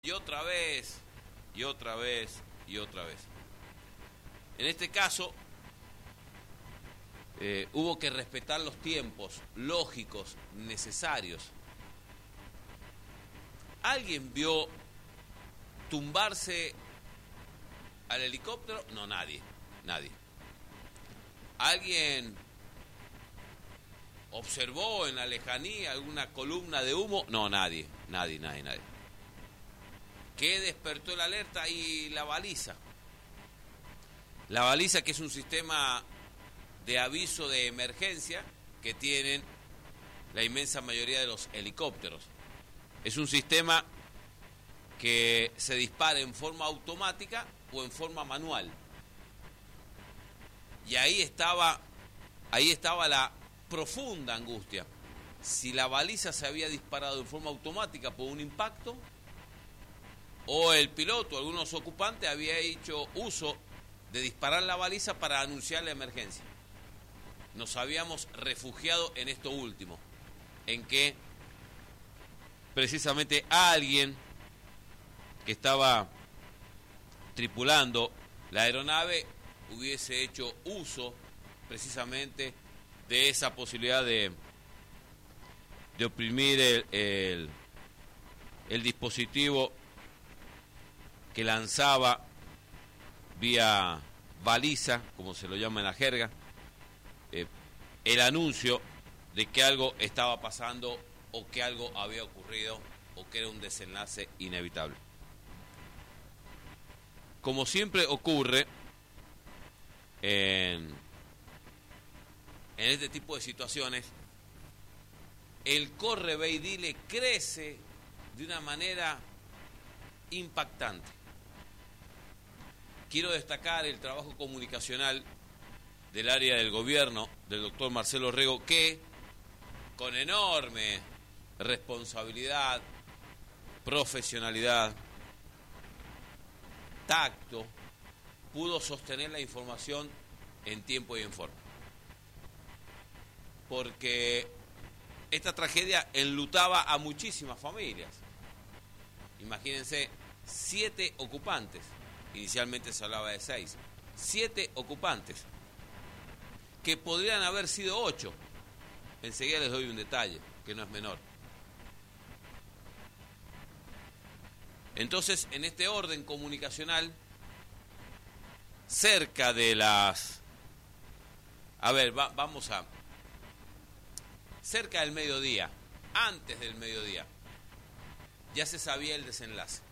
Y otra vez, y otra vez, y otra vez. En este caso, hubo que respetar los tiempos lógicos, necesarios. ¿Alguien vio tumbarse al helicóptero? No, nadie. ¿Alguien observó en la lejanía alguna columna de humo? No, nadie. ¿Qué despertó la alerta? Y la baliza. La baliza, que es un sistema de aviso de emergencia que tienen la inmensa mayoría de los helicópteros. Es un sistema que se dispara en forma automática o en forma manual. Y ahí estaba la profunda angustia. Si la baliza se había disparado en forma automática por un impacto, o el piloto, algunos ocupantes, había hecho uso de disparar la baliza para anunciar la emergencia. Nos habíamos refugiado en esto último, en que precisamente alguien que estaba tripulando la aeronave hubiese hecho uso precisamente de esa posibilidad de oprimir el dispositivo que lanzaba vía baliza, como se lo llama en la jerga, el anuncio de que algo estaba pasando o que algo había ocurrido o que era un desenlace inevitable. Como siempre ocurre en este tipo de situaciones, el corre, ve y dile crece de una manera impactante. Quiero destacar el trabajo comunicacional del área del gobierno del doctor Marcelo Rego, que con enorme responsabilidad, profesionalidad, tacto, pudo sostener la información en tiempo y en forma. Porque esta tragedia enlutaba a muchísimas familias. Imagínense, 7 ocupantes. Inicialmente se hablaba de 6. 7 ocupantes, que podrían haber sido 8. Enseguida les doy un detalle, que no es menor. Entonces, en este orden comunicacional, cerca de las... cerca del mediodía, antes del mediodía, ya se sabía el desenlace.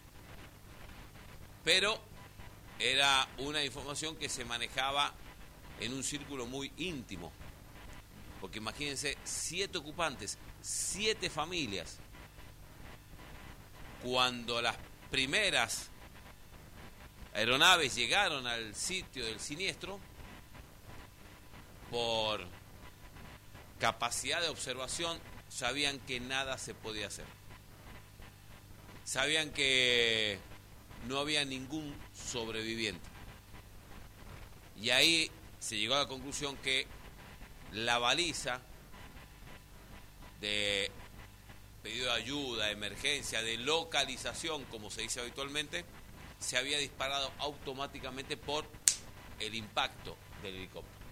Pero era una información que se manejaba en un círculo muy íntimo. Porque imagínense, 7 ocupantes, 7 familias. Cuando las primeras aeronaves llegaron al sitio del siniestro, por capacidad de observación, sabían que nada se podía hacer. Sabían que no había ningún sobreviviente. Y ahí se llegó a la conclusión que la baliza de pedido de ayuda, emergencia, de localización, como se dice habitualmente, se había disparado automáticamente por el impacto del helicóptero.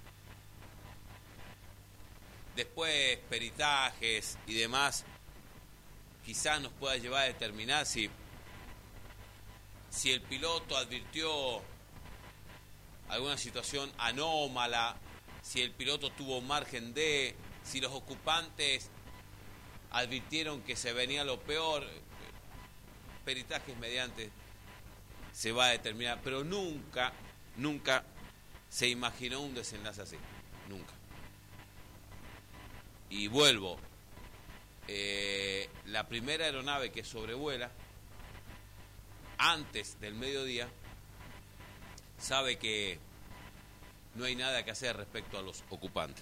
Después, peritajes y demás, quizás nos pueda llevar a determinar si el piloto advirtió alguna situación anómala, si el piloto tuvo margen de, si los ocupantes advirtieron que se venía lo peor. Peritajes mediante se va a determinar, pero nunca se imaginó un desenlace así, nunca. Y vuelvo, la primera aeronave que sobrevuela antes del mediodía sabe que no hay nada que hacer respecto a los ocupantes.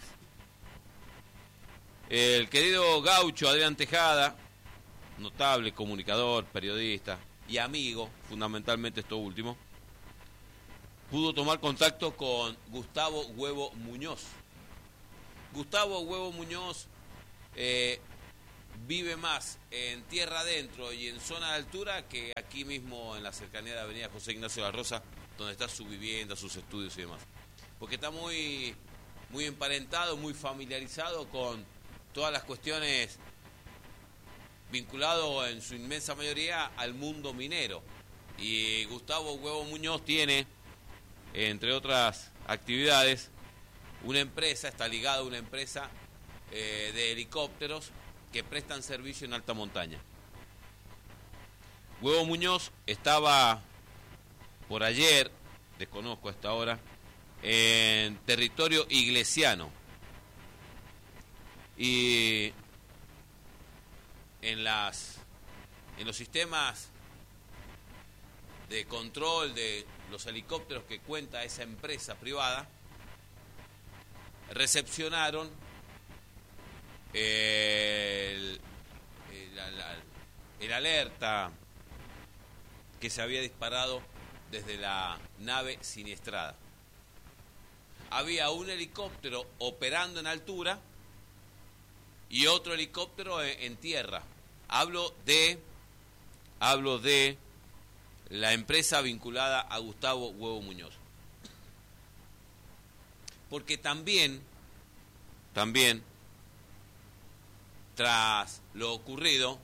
El querido gaucho Adrián Tejada, notable comunicador, periodista y amigo, fundamentalmente esto último, pudo tomar contacto con Gustavo Huevo Muñoz. Gustavo Huevo Muñoz vive más en tierra adentro y en zona de altura que aquí mismo en la cercanía de la avenida José Ignacio de la Rosa, donde está su vivienda, sus estudios y demás. Porque está muy emparentado, muy familiarizado con todas las cuestiones vinculado en su inmensa mayoría al mundo minero. Y Gustavo Huevo Muñoz tiene, entre otras actividades, una empresa, está ligado a una empresa de helicópteros que prestan servicio en alta montaña. Huevo Muñoz estaba por ayer, desconozco hasta ahora, en territorio iglesiano. Y en los sistemas de control de los helicópteros que cuenta esa empresa privada, recepcionaron el alerta que se había disparado desde la nave siniestrada. Había un helicóptero operando en altura y otro helicóptero en tierra. Hablo de la empresa vinculada a Gustavo Huevo Muñoz. Porque también, tras lo ocurrido,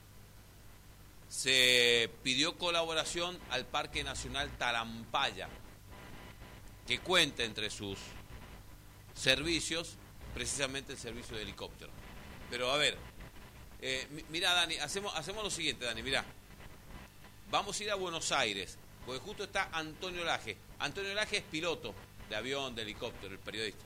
se pidió colaboración al Parque Nacional Tarampaya, que cuenta entre sus servicios precisamente el servicio de helicóptero. Pero a ver, mira Dani, hacemos lo siguiente, Dani, mira. Vamos a ir a Buenos Aires, porque justo está Antonio Laje. Antonio Laje es piloto de avión, de helicóptero, el periodista.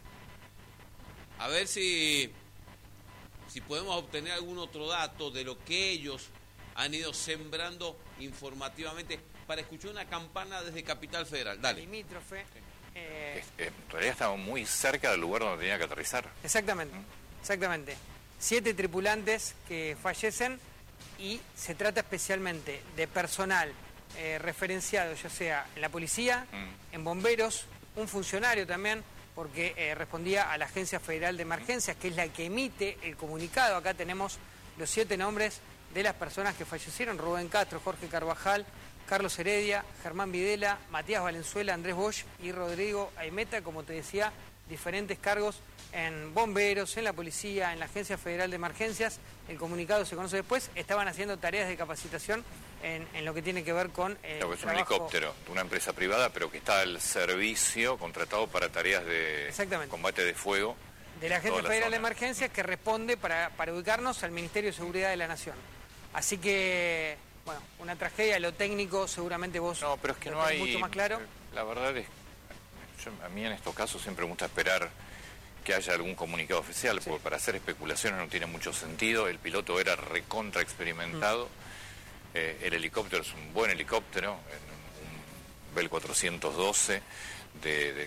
A ver si podemos obtener algún otro dato de lo que ellos han ido sembrando informativamente para escuchar una campana desde Capital Federal. Dale. Limítrofe. En realidad estamos muy cerca del lugar donde tenía que aterrizar. Exactamente, exactamente. 7 tripulantes que fallecen y se trata especialmente de personal referenciado, ya sea en la policía, en bomberos, un funcionario también, porque respondía a la Agencia Federal de Emergencias, que es la que emite el comunicado. Acá tenemos los 7 nombres de las personas que fallecieron: Rubén Castro, Jorge Carvajal, Carlos Heredia, Germán Videla, Matías Valenzuela, Andrés Bosch y Rodrigo Aimeta. Como te decía, diferentes cargos en bomberos, en la policía, en la Agencia Federal de Emergencias. El comunicado se conoce después. Estaban haciendo tareas de capacitación en lo que tiene que ver con claro, es un helicóptero de una empresa privada, pero que está al servicio, contratado para tareas de combate de fuego. De la Agencia Federal de Emergencias, que responde para ubicarnos al Ministerio de Seguridad de la Nación. Así que, bueno, una tragedia. Lo técnico seguramente vos no, pero es que no hay mucho más claro. La verdad es, a mí en estos casos siempre me gusta esperar que haya algún comunicado oficial, porque para hacer especulaciones no tiene mucho sentido. El piloto era recontra experimentado. El helicóptero es un buen helicóptero, un Bell 412 de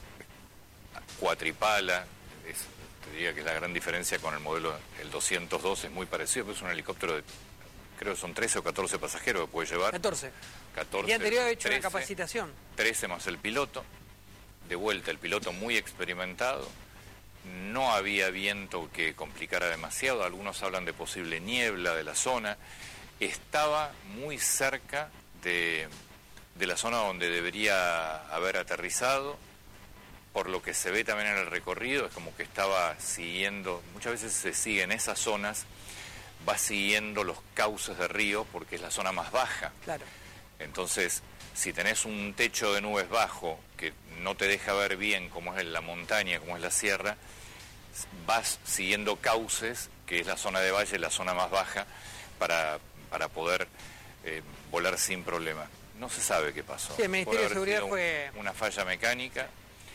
cuatripala. Te diría que es la gran diferencia con el modelo, el 212 es muy parecido, pero es un helicóptero de, creo que son 13 o 14 pasajeros que puede llevar. 14. 14. El día anterior había hecho una capacitación. 13 más el piloto. De vuelta, el piloto muy experimentado. No había viento que complicara demasiado. Algunos hablan de posible niebla de la zona. Estaba muy cerca de la zona donde debería haber aterrizado. Por lo que se ve también en el recorrido, es como que estaba siguiendo, muchas veces se sigue en esas zonas, va siguiendo los cauces de río porque es la zona más baja. Claro. Entonces, si tenés un techo de nubes bajo que no te deja ver bien cómo es la montaña, cómo es la sierra, vas siguiendo cauces, que es la zona de valle, la zona más baja, para poder volar sin problema. No se sabe qué pasó. Sí, el Ministerio de Seguridad fue una falla mecánica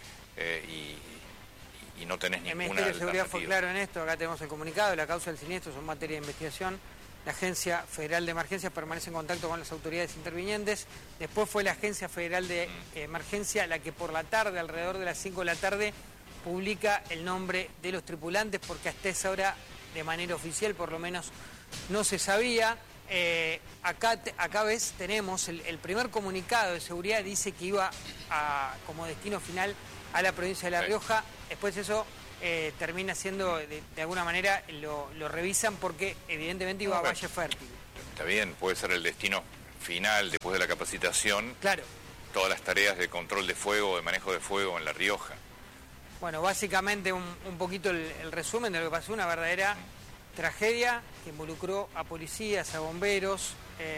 y no tenés ninguna alternativa. El Ministerio de Seguridad fue claro en esto. Acá tenemos el comunicado. La causa del siniestro son materia de investigación. La Agencia Federal de Emergencias permanece en contacto con las autoridades intervinientes. Después fue la Agencia Federal de Emergencia la que por la tarde, alrededor de las 5 de la tarde, publica el nombre de los tripulantes, porque hasta esa hora, de manera oficial por lo menos, no se sabía. Acá ves, tenemos el primer comunicado de seguridad, dice que iba como destino final a la provincia de La Rioja. Después eso termina siendo, de alguna manera, lo revisan porque evidentemente iba a Valle Fértil. Está bien, puede ser el destino final, después de la capacitación. Claro. Todas las tareas de control de fuego, de manejo de fuego en La Rioja. Bueno, básicamente un poquito el resumen de lo que pasó, una verdadera tragedia que involucró a policías, a bomberos,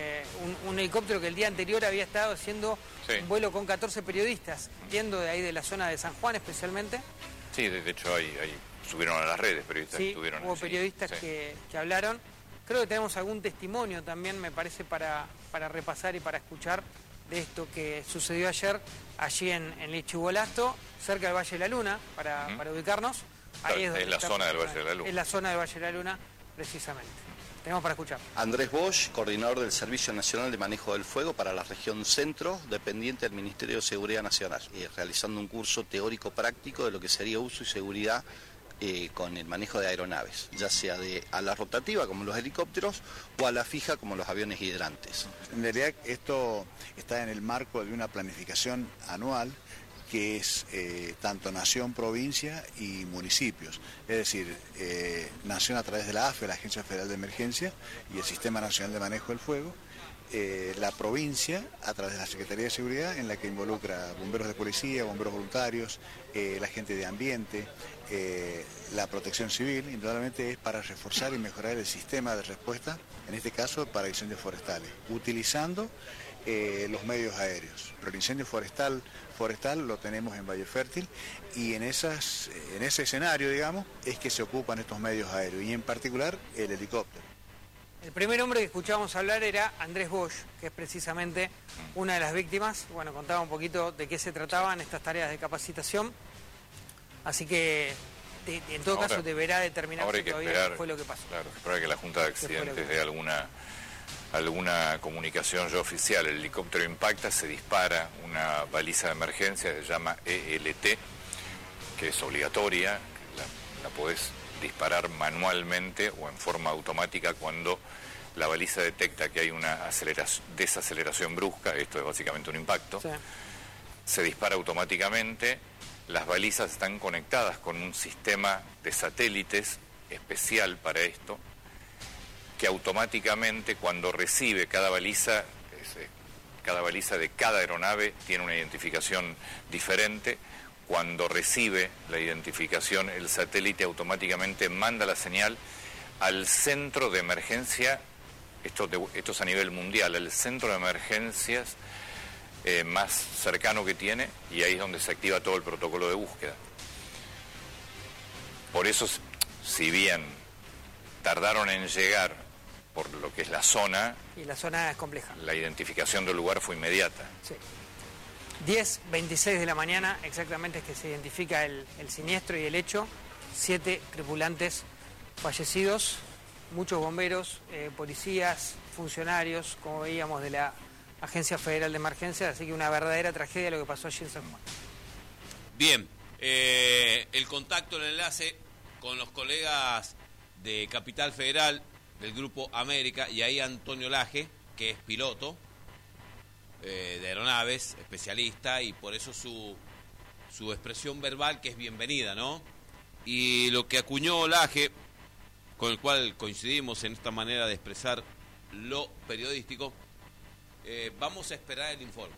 un helicóptero que el día anterior había estado haciendo un vuelo con 14 periodistas, yendo de ahí de la zona de San Juan especialmente. Sí, de hecho ahí subieron a las redes periodistas que estuvieron. Hubo periodistas que hablaron. Creo que tenemos algún testimonio también, me parece, para repasar y para escuchar de esto que sucedió ayer allí en Lichigolasto, cerca del Valle de la Luna, para ubicarnos. Ahí es la zona del Valle de la Luna. Es la zona del Valle de la Luna, precisamente. Tenemos para escuchar. Andrés Bosch, coordinador del Servicio Nacional de Manejo del Fuego para la región centro, dependiente del Ministerio de Seguridad Nacional, realizando un curso teórico-práctico de lo que sería uso y seguridad con el manejo de aeronaves, ya sea a la rotativa como los helicópteros o a la fija como los aviones hidrantes. En realidad esto está en el marco de una planificación anual que es tanto nación, provincia y municipios. Es decir, nación a través de la AFE, la Agencia Federal de Emergencia, y el Sistema Nacional de Manejo del Fuego, la provincia a través de la Secretaría de Seguridad, en la que involucra bomberos de policía, bomberos voluntarios, la gente de ambiente, la protección civil. Indudablemente es para reforzar y mejorar el sistema de respuesta, en este caso para incendios forestales, utilizando los medios aéreos. Pero el incendio forestal lo tenemos en Valle Fértil y en ese escenario, digamos, es que se ocupan estos medios aéreos y en particular el helicóptero. El primer hombre que escuchábamos hablar era Andrés Bosch, que es precisamente una de las víctimas. Bueno, contaba un poquito de qué se trataban estas tareas de capacitación. Así que, en todo caso, deberá determinarse todavía qué fue lo que pasó. Claro, esperar que la Junta de Accidentes dé alguna comunicación ya oficial. El helicóptero impacta, se dispara una baliza de emergencia, se llama ELT, que es obligatoria, la podés disparar manualmente o en forma automática cuando la baliza detecta que hay una desaceleración brusca, esto es básicamente un impacto, se dispara automáticamente. Las balizas están conectadas con un sistema de satélites especial para esto, que automáticamente cuando recibe cada baliza de cada aeronave tiene una identificación diferente. Cuando recibe la identificación, el satélite automáticamente manda la señal al centro de emergencia, esto es a nivel mundial, al centro de emergencias más cercano que tiene, y ahí es donde se activa todo el protocolo de búsqueda. Por eso, si bien tardaron en llegar por lo que es la zona... Y la zona es compleja. La identificación del lugar fue inmediata. Sí. 10:26 de la mañana, exactamente es que se identifica el siniestro y el hecho. 7 tripulantes fallecidos, muchos bomberos, policías, funcionarios, como veíamos, de la Agencia Federal de Emergencia, así que una verdadera tragedia lo que pasó allí en San Juan. Bien, el contacto, el enlace con los colegas de Capital Federal, del Grupo América, y ahí Antonio Laje, que es piloto de aeronaves, especialista, y por eso su expresión verbal, que es bienvenida, ¿no? Y lo que acuñó Laje, con el cual coincidimos en esta manera de expresar lo periodístico, vamos a esperar el informe.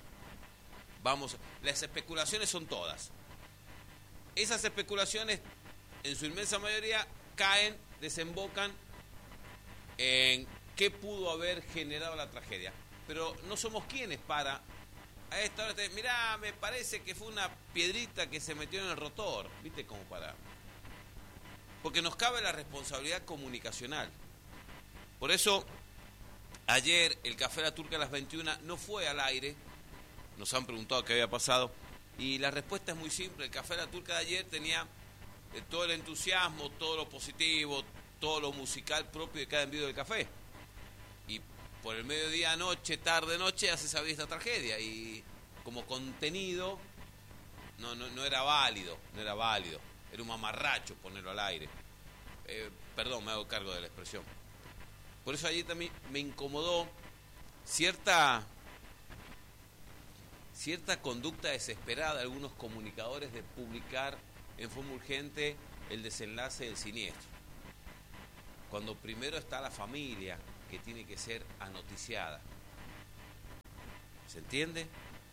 Las especulaciones son todas. Esas especulaciones, en su inmensa mayoría, desembocan en qué pudo haber generado la tragedia. Pero no somos quienes para a esta hora mirá, me parece que fue una piedrita que se metió en el rotor, ¿viste? Como para... Porque nos cabe la responsabilidad comunicacional. Por eso, ayer el Café La Turca a las 21 no fue al aire. Nos han preguntado qué había pasado y la respuesta es muy simple. El Café La Turca de ayer tenía todo el entusiasmo, todo lo positivo, todo lo musical propio de cada envío del café. Y por el mediodía, noche, tarde, noche, ya se sabía esta tragedia. Y como contenido, no era válido. Era un mamarracho ponerlo al aire. Perdón, me hago cargo de la expresión. Por eso ayer también me incomodó cierta conducta desesperada de algunos comunicadores de publicar en forma urgente el desenlace del siniestro. Cuando primero está la familia, que tiene que ser anoticiada. ¿Se entiende?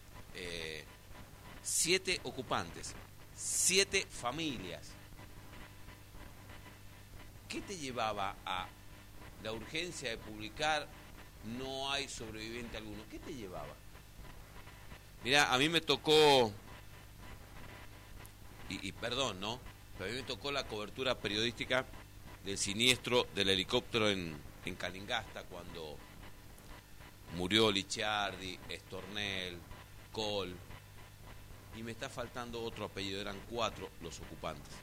7 ocupantes, 7 familias. ¿Qué te llevaba a la urgencia de publicar no hay sobreviviente alguno? ¿Qué te llevaba? Mira, a mí me tocó, y perdón, ¿no? Pero a mí me tocó la cobertura periodística del siniestro del helicóptero en Calingasta, cuando murió Licciardi, Estornel, Col, y me está faltando otro apellido, eran 4 los ocupantes.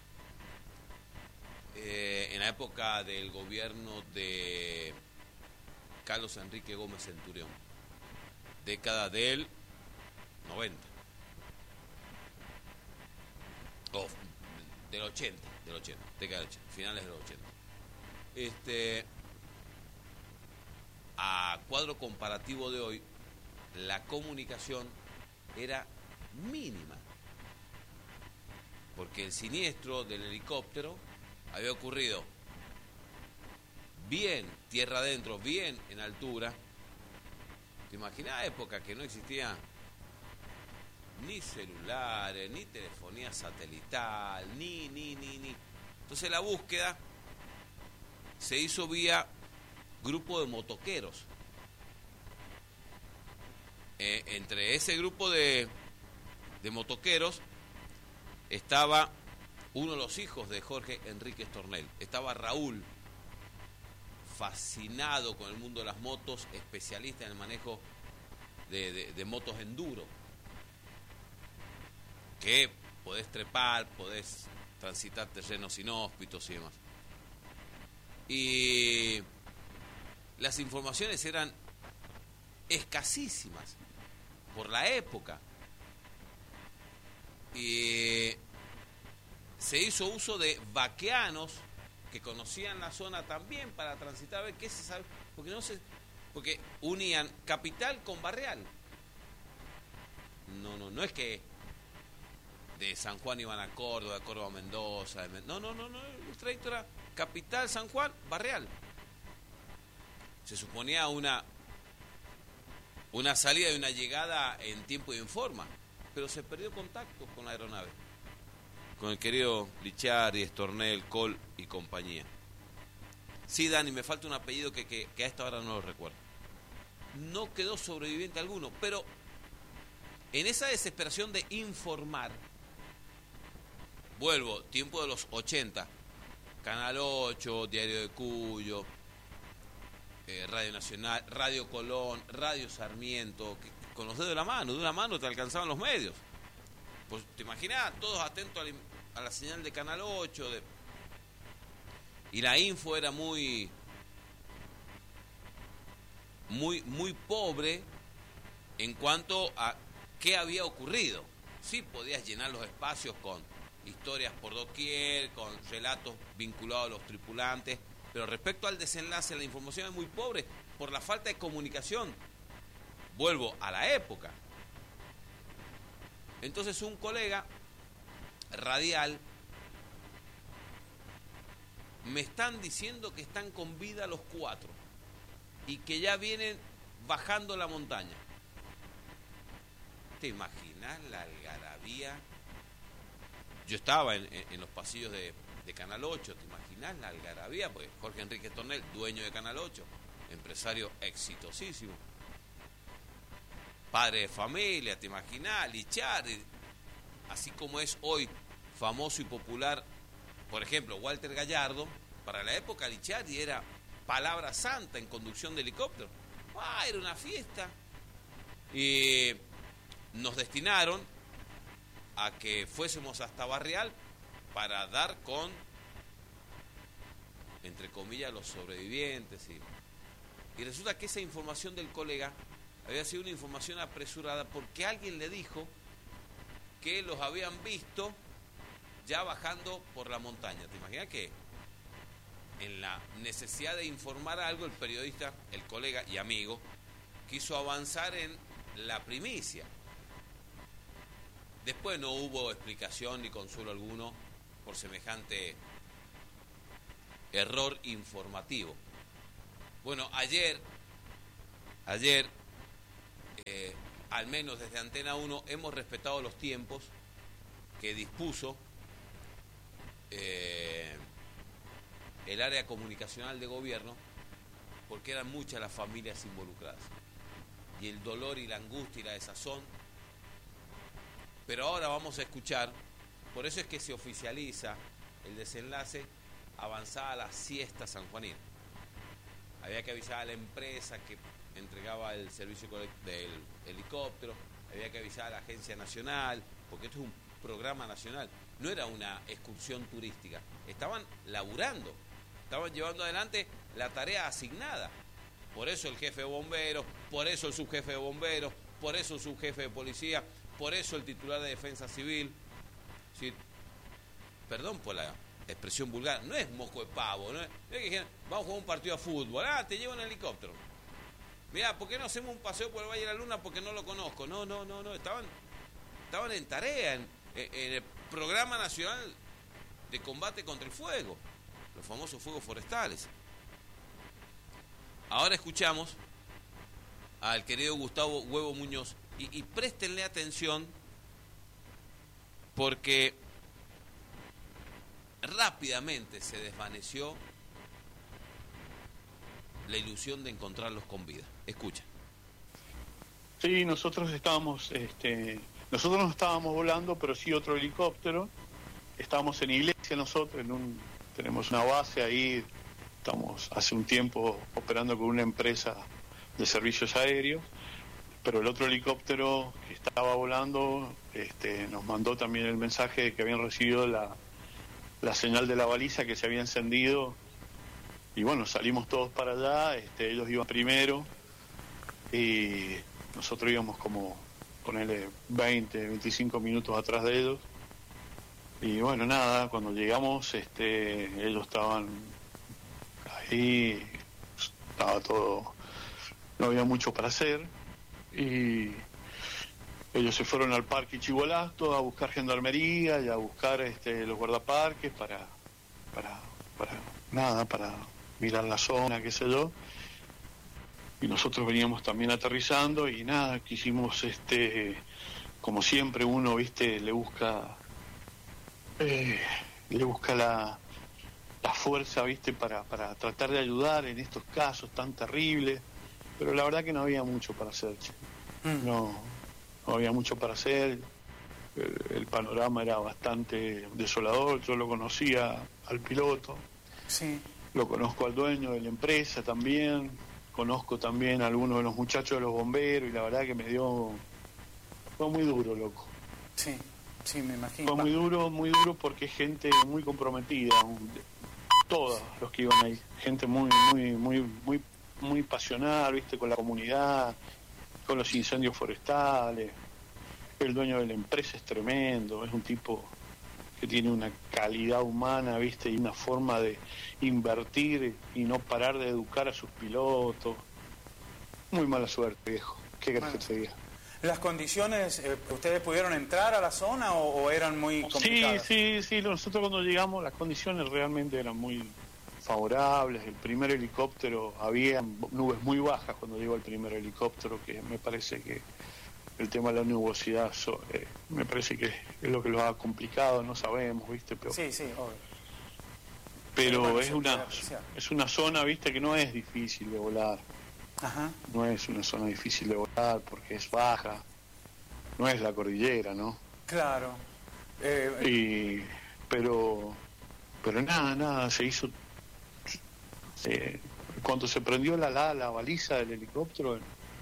En la época del gobierno de Carlos Enrique Gómez Centurión, década del 90, del 80, década del 80, finales del 80. A cuadro comparativo de hoy, la comunicación era mínima, porque el siniestro del helicóptero había ocurrido bien tierra adentro, bien en altura. ¿Te imaginas época que no existía ni celulares, ni telefonía satelital, ni? Entonces la búsqueda se hizo vía grupo de motoqueros. Entre ese grupo de motoqueros estaba uno de los hijos de Jorge Enrique Estornel, estaba Raúl, fascinado con el mundo de las motos, especialista en el manejo de motos enduro, que podés trepar, podés transitar terrenos inhóspitos y demás. Y las informaciones eran escasísimas por la época. Y se hizo uso de vaqueanos que conocían la zona también para transitar, a ver qué se sabe, porque unían capital con barrial. No es que de San Juan iban a Córdoba, de Córdoba a Mendoza, no, el trayecto era capital, San Juan, barrial. Se suponía una salida y una llegada en tiempo y en forma, pero se perdió contacto con la aeronave, con el querido Licciardi, Estornel, Col y compañía. Sí, Dani, me falta un apellido que a esta hora no lo recuerdo. No quedó sobreviviente alguno, pero en esa desesperación de informar, vuelvo, tiempo de los 80, Canal 8, Diario de Cuyo, Radio Nacional, Radio Colón, Radio Sarmiento, que con los dedos de una mano te alcanzaban los medios. Pues te imaginas, todos atentos a la señal de Canal 8, y la info era muy pobre en cuanto a qué había ocurrido. Sí, podías llenar los espacios con historias por doquier, con relatos vinculados a los tripulantes, pero respecto al desenlace, la información es muy pobre por la falta de comunicación. Vuelvo a la época. Entonces un colega radial, me están diciendo que están con vida los 4 y que ya vienen bajando la montaña. ¿Te imaginas la algarabía? Yo estaba en los pasillos de Canal 8, ¿te imaginas la algarabía? Pues Jorge Enrique Estornel, dueño de Canal 8, empresario exitosísimo, padre de familia, ¿te imaginas? Licciardi, así como es hoy famoso y popular, por ejemplo, Walter Gallardo. Para la época Licciardi era palabra santa en conducción de helicóptero. Era una fiesta. Y nos destinaron a que fuésemos hasta Barrial para dar con, entre comillas, los sobrevivientes. Y resulta que esa información del colega había sido una información apresurada porque alguien le dijo que los habían visto ya bajando por la montaña. ¿Te imaginas que en la necesidad de informar algo, el periodista, el colega y amigo, quiso avanzar en la primicia? Después no hubo explicación ni consuelo alguno por semejante error informativo. Bueno, ayer al menos desde Antena 1 hemos respetado los tiempos que dispuso el área comunicacional de gobierno, porque eran muchas las familias involucradas y el dolor y la angustia y la desazón. Pero ahora vamos a escuchar, por eso es que se oficializa el desenlace avanzada la siesta sanjuanina. Había que avisar a la empresa que entregaba el servicio del helicóptero, había que avisar a la agencia nacional, porque esto es un programa nacional, no era una excursión turística, estaban laburando, estaban llevando adelante la tarea asignada. Por eso el jefe de bomberos, por eso el subjefe de bomberos, por eso el subjefe de policía, por eso el titular de defensa civil. ¿Sí? Perdón por la expresión vulgar, no es moco de pavo, no es que dijeron, vamos a jugar un partido de fútbol, te llevo en helicóptero. Mirá, ¿por qué no hacemos un paseo por el Valle de la Luna? Porque no lo conozco. No, estaban en tarea, en el Programa Nacional de Combate contra el Fuego, los famosos fuegos forestales. Ahora escuchamos al querido Gustavo Huevo Muñoz y préstenle atención, porque rápidamente se desvaneció la ilusión de encontrarlos con vida. Escucha. Sí, nosotros no estábamos volando, pero sí otro helicóptero. Estábamos en Iglesia nosotros, tenemos una base ahí, estamos hace un tiempo operando con una empresa de servicios aéreos, pero el otro helicóptero que estaba volando nos mandó también el mensaje de que habían recibido la señal de la baliza que se había encendido. Y bueno, salimos todos para allá, ellos iban primero y nosotros íbamos como, ponele 20, 25 minutos atrás de ellos. Y bueno, nada, cuando llegamos, ellos estaban ahí, estaba todo, no había mucho para hacer. Y ellos se fueron al parque Chibolasto a buscar gendarmería y a buscar los guardaparques para mirar la zona, qué sé yo. Y nosotros veníamos también aterrizando y nada, quisimos, como siempre uno, le busca la fuerza, para tratar de ayudar en estos casos tan terribles, pero la verdad que no había mucho para hacer, no había mucho para hacer. El panorama era bastante desolador. Yo lo conocía al piloto, sí. Lo conozco al dueño de la empresa también, conozco también a algunos de los muchachos de los bomberos y la verdad que fue muy duro, loco. Sí, me imagino. Fue muy duro porque es gente muy comprometida, todos los que iban ahí, gente muy pasional, con la comunidad, con los incendios forestales. El dueño de la empresa es tremendo, es un tipo que tiene una calidad humana, y una forma de invertir y no parar de educar a sus pilotos. Muy mala suerte, viejo. ¿Qué crees que te diga? ¿Las condiciones, ustedes pudieron entrar a la zona o eran muy complicadas? Sí. Nosotros cuando llegamos las condiciones realmente eran muy favorables. El primer helicóptero, había nubes muy bajas cuando llegó el primer helicóptero, que me parece que el tema de la nubosidad me parece que es lo que lo ha complicado, no sabemos, pero sí, obvio. Pero bueno, es una zona, que no es difícil de volar. Ajá. No es una zona difícil de volar porque es baja, no es la cordillera, ¿no? Claro. Pero nada, se hizo. Cuando se prendió la baliza del helicóptero,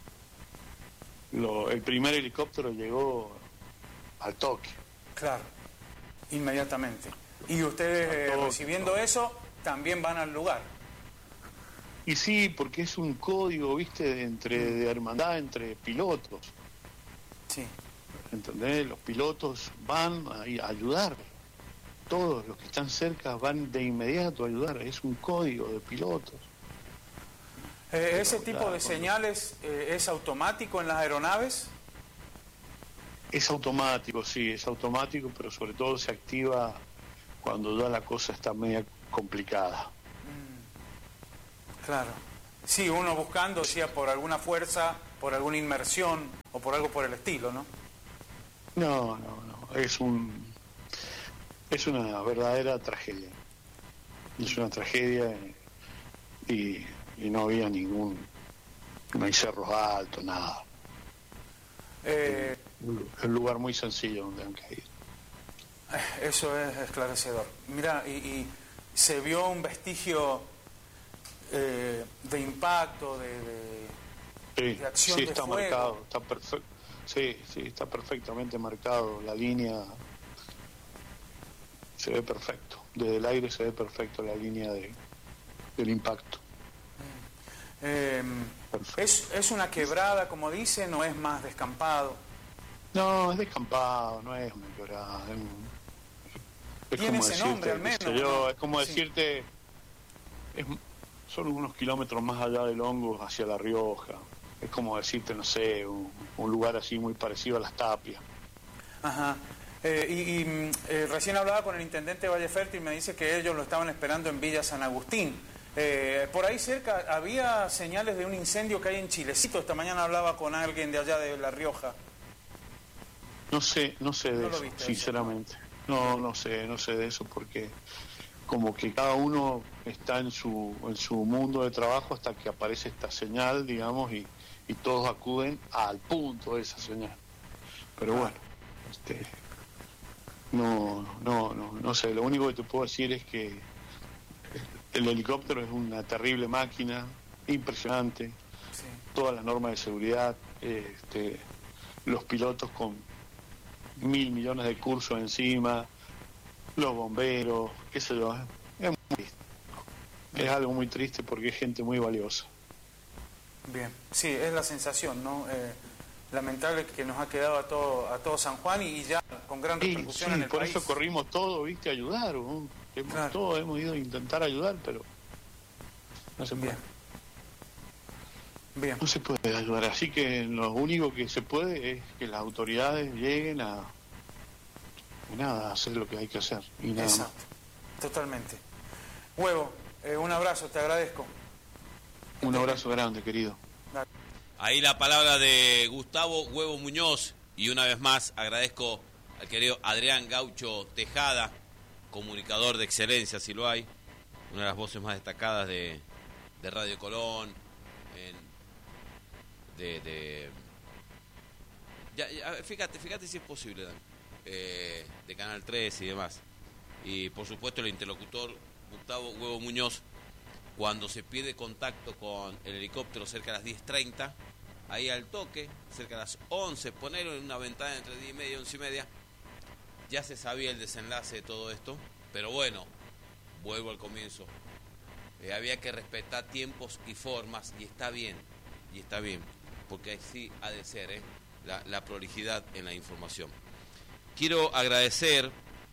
el primer helicóptero llegó al toque. Claro, inmediatamente. Y ustedes, recibiendo eso, también van al lugar. Y sí, porque es un código, de hermandad entre pilotos. Sí. ¿Entendés? Los pilotos van a ayudar. Todos los que están cerca van de inmediato a ayudar. Es un código de pilotos. ¿Ese tipo de señales es automático en las aeronaves? Es automático, sí, es automático, pero sobre todo se activa cuando ya la cosa está media complicada. Claro. Sí, uno buscando, decía, por alguna fuerza, por alguna inmersión o por algo por el estilo, ¿no? No. Es una verdadera tragedia. Es una tragedia y no había no hay cerros altos, nada. Un lugar muy sencillo donde han caído. Eso es esclarecedor. Mira, y se vio un vestigio de impacto, de acción sí, de está fuego. marcado, está perfecto. Sí, está perfectamente marcado. La línea se ve perfecto. Desde el aire se ve perfecto la línea del impacto. ¿Es una quebrada, como dicen, o es más descampado? No, es descampado, no es una quebrada. Tiene ese nombre, al menos, ¿no? Es como Sí. decirte, son unos kilómetros más allá del Hongo hacia La Rioja. Es como decirte, no sé, un lugar así muy parecido a Las Tapias. Ajá. Recién hablaba con el intendente de Valle Fértil y me dice que ellos lo estaban esperando en Villa San Agustín. Por ahí cerca había señales de un incendio que hay en Chilecito. Esta mañana hablaba con alguien de allá de La Rioja. No sé de ¿No lo eso, viste, sinceramente. No sé de eso porque como que cada uno está en su mundo de trabajo hasta que aparece esta señal, digamos, y todos acuden al punto de esa señal. Pero bueno, no sé, lo único que te puedo decir es que el helicóptero es una terrible máquina, impresionante, Sí. todas las normas de seguridad, los pilotos con 1.000 millones de cursos encima, los bomberos, qué sé yo, es muy triste. Es algo muy triste porque es gente muy valiosa. Bien, sí, es la sensación, ¿no? Lamentable que nos ha quedado a todo San Juan y ya con gran repercusión en el por país. eso corrimos todos, viste, a ayudar. ¿No? Claro. Todos hemos ido a intentar ayudar, pero no se puede. Bien. No se puede ayudar, así que lo único que se puede es que las autoridades lleguen a hacer lo que hay que hacer y nada Exacto, más. totalmente. Huevo, un abrazo, te agradezco. Un abrazo grande, querido. Ahí la palabra de Gustavo Huevo Muñoz. Y una vez más agradezco al querido Adrián Gaucho Tejada, comunicador de excelencia, si lo hay, una de las voces más destacadas de Radio Colón, fíjate si es posible, Dan, de Canal 3 y demás. Y por supuesto el interlocutor Gustavo Huevo Muñoz, cuando se pide contacto con el helicóptero cerca de las 10:30, ahí al toque, cerca de las 11, ponerlo en una ventana entre 10 y media y 11 y media, ya se sabía el desenlace de todo esto, pero bueno, vuelvo al comienzo. Había que respetar tiempos y formas, y está bien, porque así ha de ser, la prolijidad en la información. Quiero agradecer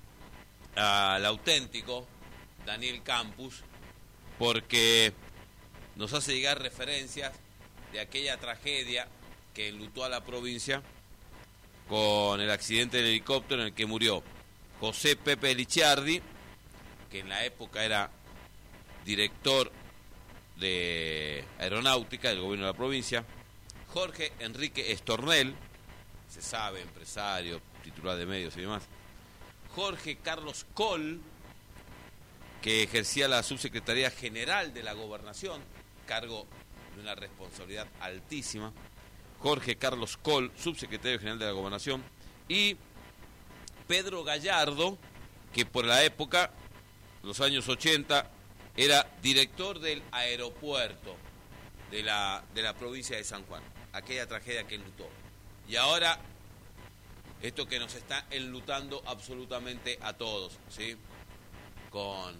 al auténtico Daniel Campus, porque nos hace llegar referencias de aquella tragedia que enlutó a la provincia con el accidente del helicóptero en el que murió José Pepe Licciardi, que en la época era director de aeronáutica del gobierno de la provincia, Jorge Enrique Estornel, se sabe, empresario, titular de medios y demás, Jorge Carlos Coll, que ejercía la subsecretaría general de la gobernación, cargo de una responsabilidad altísima, Jorge Carlos Coll, subsecretario general de la gobernación, y Pedro Gallardo, que por la época, los años 80, era director del aeropuerto de la provincia de San Juan, aquella tragedia que enlutó. Y ahora, esto que nos está enlutando absolutamente a todos, ¿sí? Con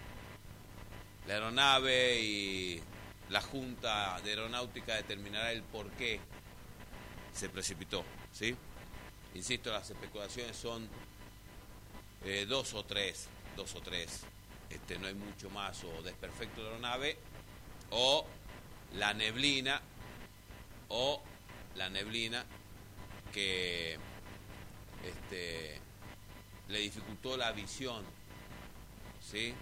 la aeronave, y la Junta de Aeronáutica determinará el por qué se precipitó, ¿sí? Insisto, las especulaciones son dos o tres, no hay mucho más, o desperfecto de la aeronave, o la neblina que le dificultó la visión ¿sí?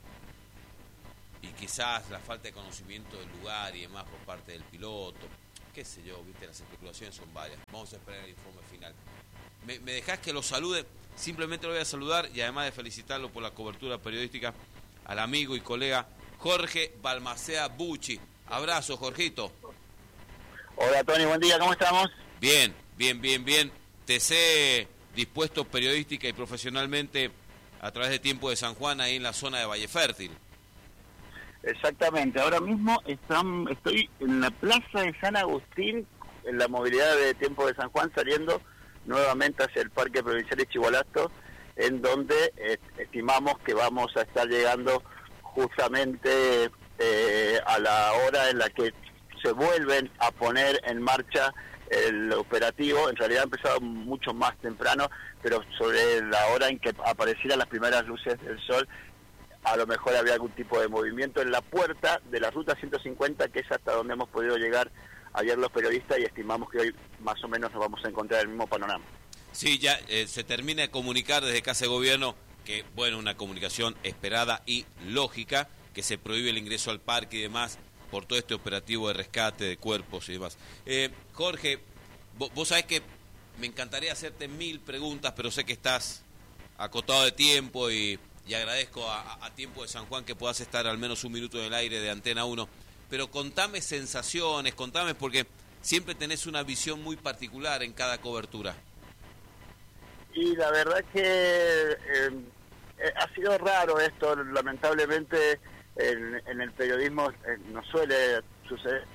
Y quizás la falta de conocimiento del lugar y demás por parte del piloto, qué sé yo, viste, las especulaciones son varias. Vamos a esperar el informe final. ¿Me dejás que lo salude? Simplemente lo voy a saludar y además de felicitarlo por la cobertura periodística al amigo y colega Jorge Balmaceda Bucci. Abrazo, Jorgito. Hola, Tony, buen día, ¿cómo estamos? Bien. Te sé dispuesto periodística y profesionalmente a través de Tiempo de San Juan, ahí en la zona de Valle Fértil. Exactamente, ahora mismo estoy en la plaza de San Agustín, en la movilidad de Tiempo de San Juan, saliendo nuevamente hacia el Parque Provincial de Chihualasto, en donde estimamos que vamos a estar llegando justamente a la hora en la que se vuelven a poner en marcha el operativo. En realidad ha empezado mucho más temprano, pero sobre la hora en que aparecieran las primeras luces del sol, a lo mejor había algún tipo de movimiento en la puerta de la ruta 150, que es hasta donde hemos podido llegar ayer los periodistas, y estimamos que hoy más o menos nos vamos a encontrar el mismo panorama. Sí, ya se termina de comunicar desde Casa de Gobierno que, bueno, una comunicación esperada y lógica, que se prohíbe el ingreso al parque y demás por todo este operativo de rescate de cuerpos y demás. Jorge, vos sabés que me encantaría hacerte 1000 preguntas, pero sé que estás acotado de tiempo y agradezco a Tiempo de San Juan que puedas estar al menos un minuto en el aire de Antena 1. Pero contame sensaciones, contame, porque siempre tenés una visión muy particular en cada cobertura. Y la verdad que ha sido raro esto, lamentablemente en el periodismo no suele suceder.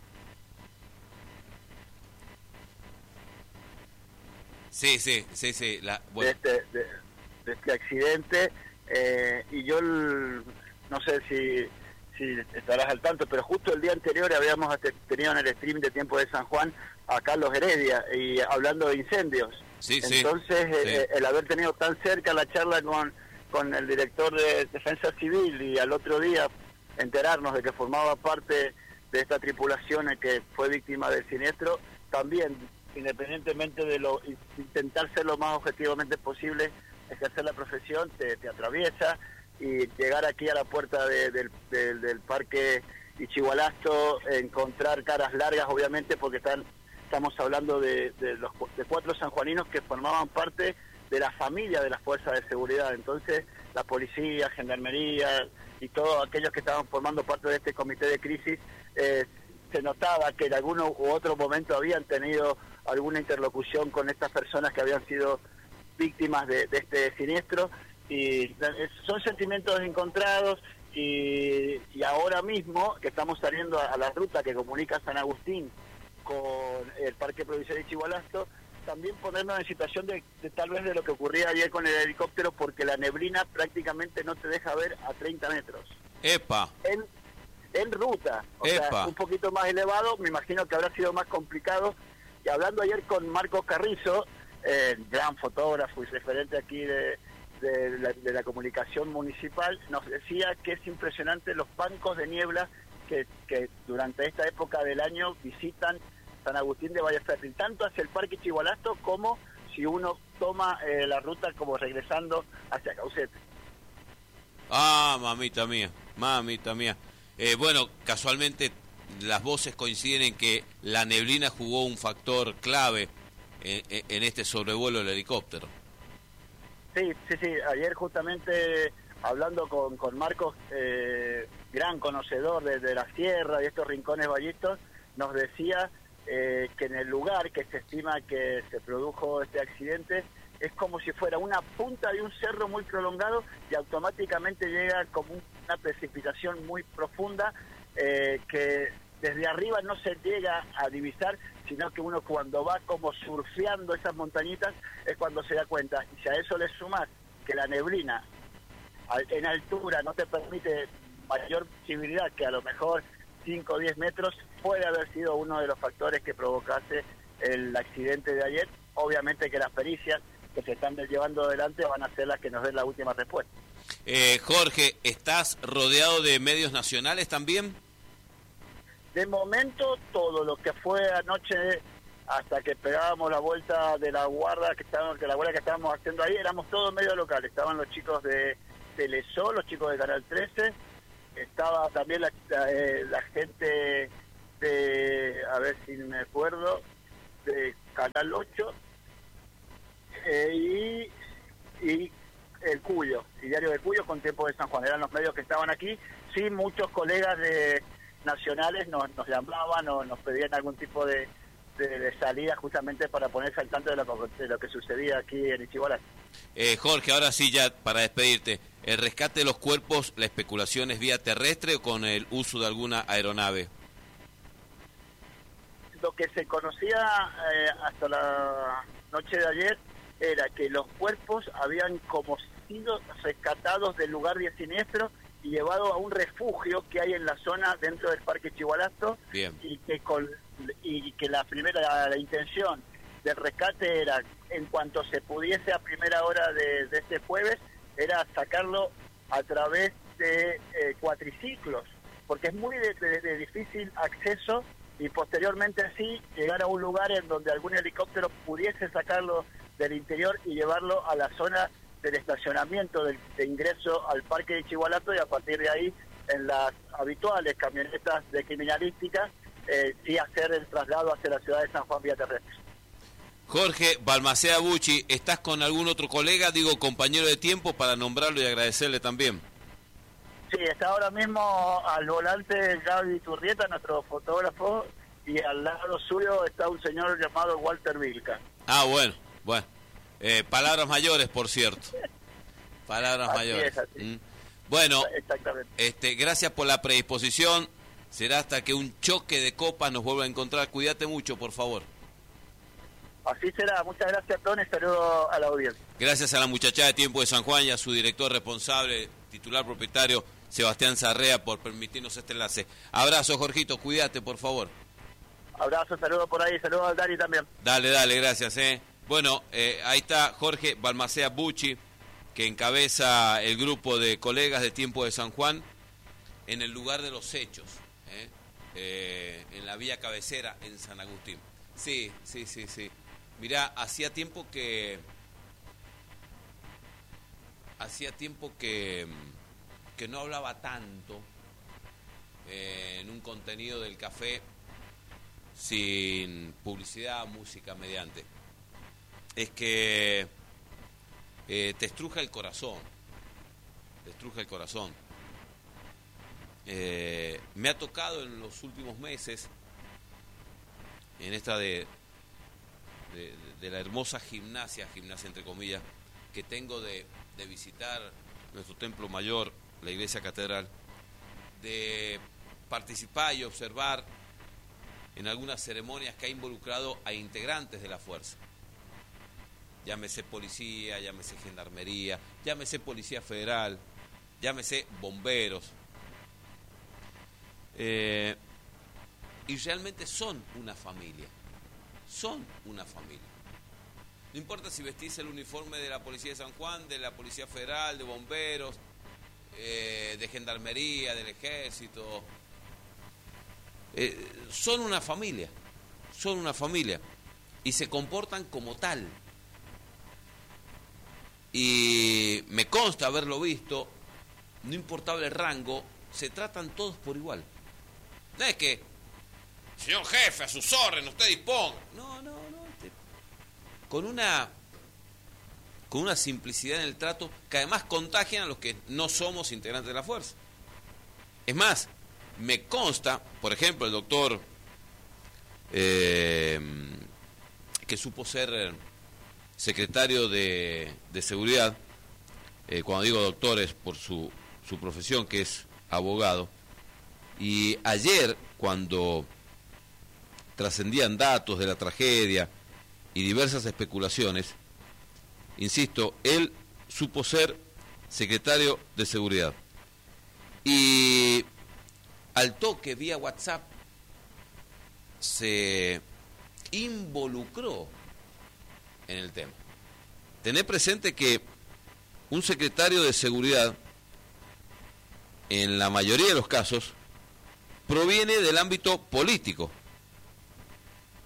Sí. Bueno. De este accidente, y yo no sé si estarás al tanto, pero justo el día anterior habíamos tenido en el stream de Tiempo de San Juan a Carlos Heredia, y hablando de incendios. Entonces, el haber tenido tan cerca la charla con el director de Defensa Civil, y al otro día enterarnos de que formaba parte de esta tripulación que fue víctima del siniestro, también, independientemente de intentar ser lo más objetivamente posible, ejercer la profesión te atraviesa, y llegar aquí a la puerta del Parque Ichigualasto, encontrar caras largas, obviamente, porque estamos hablando de 4 sanjuaninos que formaban parte de la familia de las fuerzas de seguridad. Entonces, la policía, gendarmería y todos aquellos que estaban formando parte de este comité de crisis, se notaba que en alguno u otro momento habían tenido alguna interlocución con estas personas que habían sido víctimas de este siniestro, y son sentimientos encontrados. Y ahora mismo que estamos saliendo a la ruta que comunica San Agustín con el Parque Provincial de Chihualasto, también ponernos en situación de tal vez de lo que ocurría ayer con el helicóptero, porque la neblina prácticamente no te deja ver a 30 metros. ¡Epa! En ruta, o sea, un poquito más elevado, me imagino que habrá sido más complicado. Y hablando ayer con Marcos Carrizo, gran fotógrafo y referente aquí de la comunicación municipal, nos decía que es impresionante los bancos de niebla que durante esta época del año visitan San Agustín de Valle Fértil, tanto hacia el Parque Chihualasto como si uno toma la ruta como regresando hacia Caucete. Ah, mamita mía. Bueno, casualmente las voces coinciden en que la neblina jugó un factor clave en este sobrevuelo del helicóptero. Sí. Ayer justamente hablando con Marcos, gran conocedor de la sierra y estos rincones vallistos, nos decía que en el lugar que se estima que se produjo este accidente es como si fuera una punta de un cerro muy prolongado, y automáticamente llega como una precipitación muy profunda, que desde arriba no se llega a divisar, sino que uno cuando va como surfeando esas montañitas es cuando se da cuenta. Y si a eso le sumas que la neblina en altura no te permite mayor visibilidad, que a lo mejor 5 o 10 metros, puede haber sido uno de los factores que provocase el accidente de ayer. Obviamente que las pericias que se están llevando adelante van a ser las que nos den la última respuesta. Jorge, ¿estás rodeado de medios nacionales también? De momento, todo lo que fue anoche, hasta que pegábamos la vuelta de la guarda que estábamos haciendo ahí, éramos todos medios locales. Estaban los chicos de Telesol, los chicos de Canal 13, estaba también la gente de, a ver si me acuerdo, de Canal 8, y el Cuyo, y Diario de Cuyo con Tiempo de San Juan. Eran los medios que estaban aquí. Sí, muchos colegas nacionales nos llamaban o nos pedían algún tipo de salida justamente para ponerse al tanto de lo que sucedía aquí en Ichigualasto. Jorge, ahora sí, ya para despedirte, ¿el rescate de los cuerpos, la especulación es vía terrestre o con el uso de alguna aeronave? Lo que se conocía hasta la noche de ayer era que los cuerpos habían como sido rescatados del lugar de siniestro y llevados a un refugio que hay en la zona dentro del Parque Ichigualasto. Bien. Y que la intención del rescate era, en cuanto se pudiese a primera hora de este jueves, era sacarlo a través de cuatriciclos, porque es muy de difícil acceso, y posteriormente así llegar a un lugar en donde algún helicóptero pudiese sacarlo del interior y llevarlo a la zona del estacionamiento de ingreso al Parque de Ichigualasto, y a partir de ahí en las habituales camionetas de criminalística sí hacer el traslado hacia la ciudad de San Juan vía terrestre. Jorge Balmaceda Bucci, ¿estás con algún otro colega, digo compañero de tiempo, para nombrarlo y agradecerle también? Sí, está ahora mismo al volante Gaby Turrieta, nuestro fotógrafo, y al lado suyo está un señor llamado Walter Vilca. Ah, bueno. Palabras mayores, por cierto. Palabras así mayores. Es, así. Bueno, exactamente. Gracias por la predisposición. Será hasta que un choque de copas nos vuelva a encontrar. Cuídate mucho, por favor. Así será. Muchas gracias, Tony. Saludos a la audiencia. Gracias a la muchachada de Tiempo de San Juan y a su director responsable, titular propietario, Sebastián Sarrea, por permitirnos este enlace. Abrazo, Jorgito. Cuídate, por favor. Abrazo, saludos por ahí. Saludos al Dari también. Dale, gracias. Bueno, ahí está Jorge Balmaceda Bucci, que encabeza el grupo de colegas de Tiempo de San Juan en el lugar de los hechos, en la vía cabecera en San Agustín. Sí. Mirá, hacía tiempo que no hablaba tanto en un contenido del café sin publicidad, música mediante. Es que te estruja el corazón. Me ha tocado en los últimos meses, en esta de la hermosa gimnasia entre comillas, que tengo de visitar nuestro templo mayor, la iglesia catedral, de participar y observar en algunas ceremonias que ha involucrado a integrantes de la fuerza. Llámese policía, llámese gendarmería, llámese policía federal, llámese bomberos. Y realmente son una familia. No importa si vestís el uniforme de la Policía de San Juan, de la Policía Federal, de bomberos, de gendarmería, del ejército. Son una familia. Y se comportan como tal. Y me consta haberlo visto, no importaba el rango, se tratan todos por igual. No es que, señor jefe, a sus órdenes, usted disponga. No. Con una simplicidad en el trato que además contagian a los que no somos integrantes de la fuerza. Es más, me consta, por ejemplo, el doctor que supo ser secretario de seguridad, cuando digo doctor es por su profesión, que es abogado, y ayer, cuando trascendían datos de la tragedia y diversas especulaciones, insisto, él supo ser secretario de seguridad, y al toque vía WhatsApp se involucró en el tema. Tener presente que un secretario de seguridad, en la mayoría de los casos, proviene del ámbito político,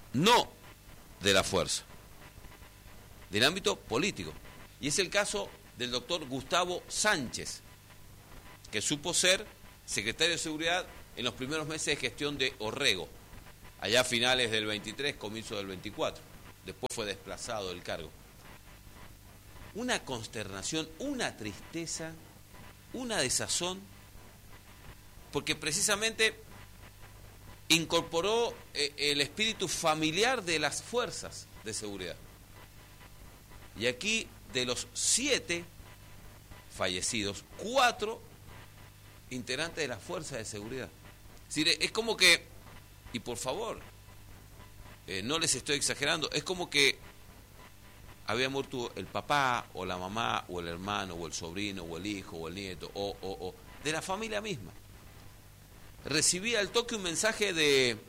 no de la fuerza, del ámbito político. Y es el caso del doctor Gustavo Sánchez, que supo ser secretario de Seguridad en los primeros meses de gestión de Orrego, allá a finales del 23, comienzo del 24. Después fue desplazado del cargo. Una consternación, una tristeza, una desazón, porque precisamente incorporó el espíritu familiar de las fuerzas de seguridad. Y aquí, de los 7 fallecidos, 4 integrantes de las fuerzas de seguridad. Es decir, es como que, y por favor, no les estoy exagerando, es como que había muerto el papá, o la mamá, o el hermano, o el sobrino, o el hijo, o el nieto, o de la familia misma. Recibía al toque un mensaje del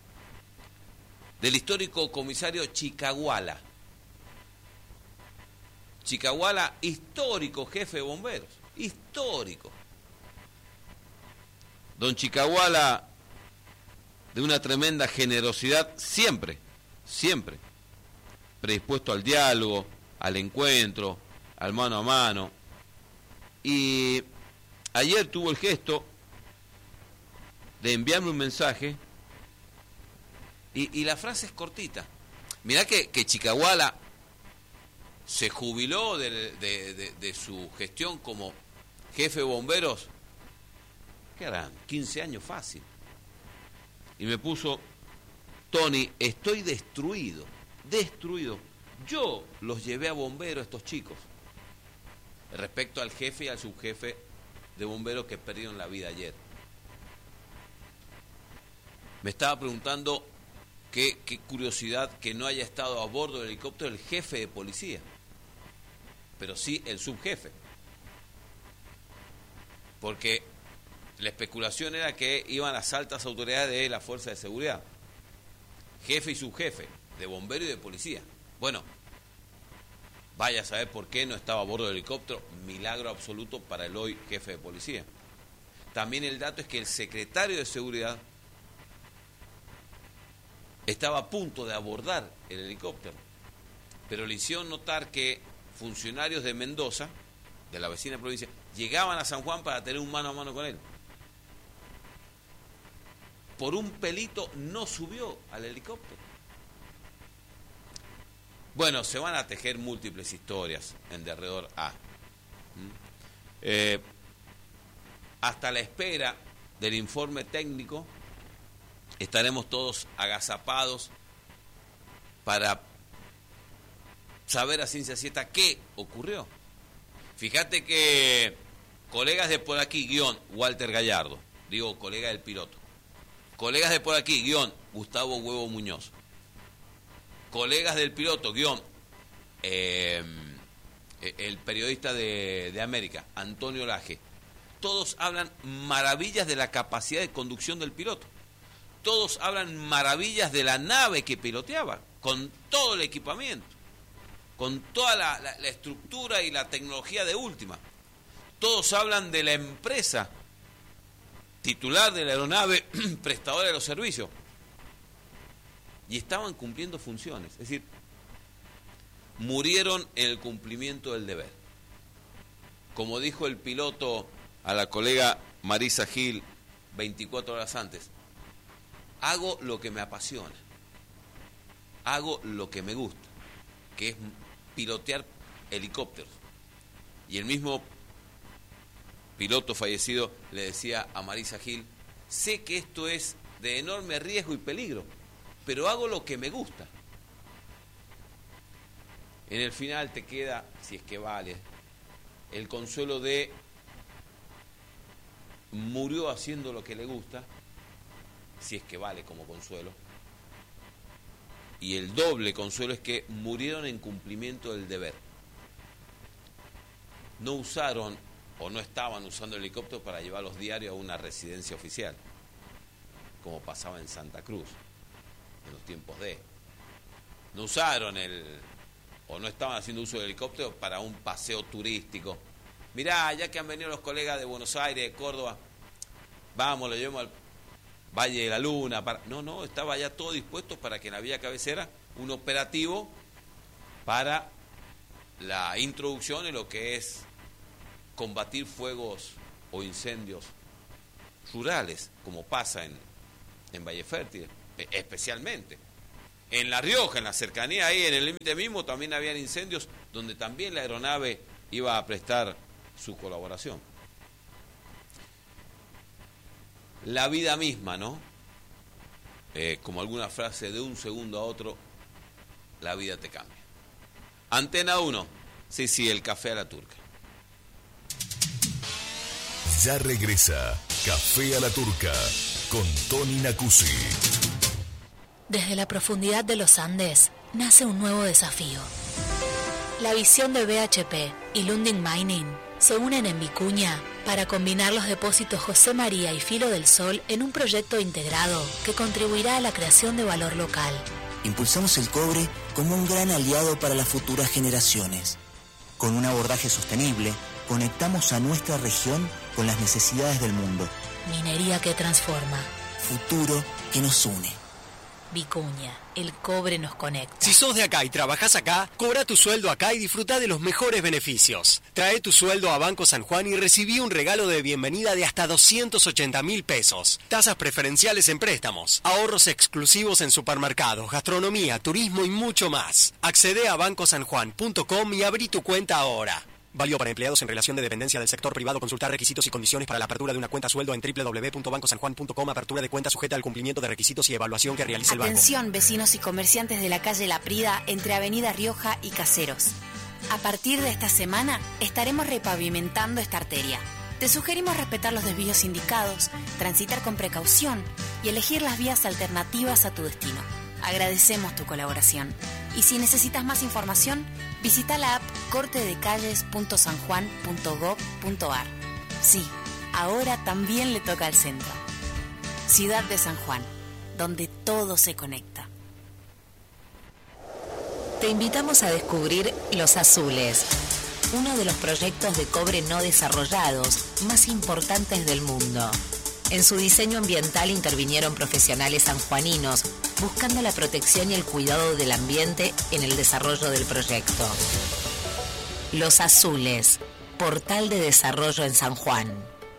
histórico comisario Chicahuala. Chicahuala, histórico jefe de bomberos, histórico. Don Chicahuala, de una tremenda generosidad, siempre, predispuesto al diálogo, al encuentro, al mano a mano. Y ayer tuvo el gesto de enviarme un mensaje y la frase es cortita. Mirá que Chicahuala se jubiló de su gestión como jefe de bomberos, ¿qué harán? 15 años fácil. Y me puso: Tony, estoy destruido. Yo los llevé a bomberos, estos chicos, respecto al jefe y al subjefe de bomberos que perdieron la vida ayer. Me estaba preguntando qué curiosidad que no haya estado a bordo del helicóptero el jefe de policía, pero sí el subjefe, porque la especulación era que iban las altas autoridades de la fuerza de seguridad, jefe y subjefe, de bombero y de policía. Bueno, vaya a saber por qué no estaba a bordo del helicóptero, milagro absoluto para el hoy jefe de policía. También el dato es que el secretario de Seguridad estaba a punto de abordar el helicóptero, pero le hicieron notar que funcionarios de Mendoza, de la vecina provincia, llegaban a San Juan para tener un mano a mano con él. Por un pelito no subió al helicóptero. Bueno, se van a tejer múltiples historias en derredor a. Hasta la espera del informe técnico estaremos todos agazapados para saber a ciencia cierta qué ocurrió. Fíjate que colegas de por aquí, Walter Gallardo, digo colega del piloto, colegas de por aquí, Gustavo Huevo Muñoz, colegas del piloto, el periodista de América, Antonio Laje, todos hablan maravillas de la capacidad de conducción del piloto. Todos hablan maravillas de la nave que piloteaba, con todo el equipamiento, con toda la estructura y la tecnología de última. Todos hablan de la empresa titular de la aeronave, prestadora de los servicios. Y estaban cumpliendo funciones, es decir, murieron en el cumplimiento del deber. Como dijo el piloto a la colega Marisa Gil 24 horas antes: hago lo que me apasiona, hago lo que me gusta, que es pilotear helicópteros. Y el mismo piloto fallecido le decía a Marisa Gil: sé que esto es de enorme riesgo y peligro, pero hago lo que me gusta. En el final te queda, si es que vale, el consuelo de murió haciendo lo que le gusta, si es que vale como consuelo, y el doble consuelo es que murieron en cumplimiento del deber. No usaron o no estaban usando el helicóptero para llevar los diarios a una residencia oficial, como pasaba en Santa Cruz en los tiempos de. No usaron o no estaban haciendo uso del helicóptero para un paseo turístico. Mirá, ya que han venido los colegas de Buenos Aires, de Córdoba, vamos, lo llevamos al Valle de la Luna. No, estaba ya todo dispuesto para que en la vía cabecera un operativo para la introducción en lo que es combatir fuegos o incendios rurales, como pasa en Valle Fértil, especialmente. En La Rioja, en la cercanía, ahí en el límite mismo, también habían incendios donde también la aeronave iba a prestar su colaboración. La vida misma, ¿no? Como alguna frase, de un segundo a otro, la vida te cambia. Antena 1, sí, el café a la turca. Ya regresa Café a la Turca con Tony Nacuzzi. Desde la profundidad de los Andes nace un nuevo desafío. La visión de BHP y Lundin Mining se unen en Vicuña para combinar los depósitos José María y Filo del Sol en un proyecto integrado que contribuirá a la creación de valor local. Impulsamos el cobre como un gran aliado para las futuras generaciones. Con un abordaje sostenible, conectamos a nuestra región con las necesidades del mundo. Minería que transforma. Futuro que nos une. Vicuña, el cobre nos conecta. Si sos de acá y trabajás acá, cobra tu sueldo acá y disfruta de los mejores beneficios. Trae tu sueldo a Banco San Juan y recibí un regalo de bienvenida de hasta 280.000 pesos. Tasas preferenciales en préstamos, ahorros exclusivos en supermercados, gastronomía, turismo y mucho más. Accede a bancosanjuan.com y abrí tu cuenta ahora. Válido para empleados en relación de dependencia del sector privado. Consultar requisitos y condiciones para la apertura de una cuenta sueldo en www.bancosanjuan.com. Apertura de cuenta sujeta al cumplimiento de requisitos y evaluación que realice el banco. Atención, vecinos y comerciantes de la calle La Prida, entre Avenida Rioja y Caseros. A partir de esta semana estaremos repavimentando esta arteria. Te sugerimos respetar los desvíos indicados, transitar con precaución y elegir las vías alternativas a tu destino. Agradecemos tu colaboración. Y si necesitas más información, visita la app cortedecalles.sanjuan.gov.ar. Sí, ahora también le toca al centro. Ciudad de San Juan, donde todo se conecta. Te invitamos a descubrir Los Azules, uno de los proyectos de cobre no desarrollados más importantes del mundo. En su diseño ambiental intervinieron profesionales sanjuaninos, buscando la protección y el cuidado del ambiente en el desarrollo del proyecto. Los Azules, portal de desarrollo en San Juan.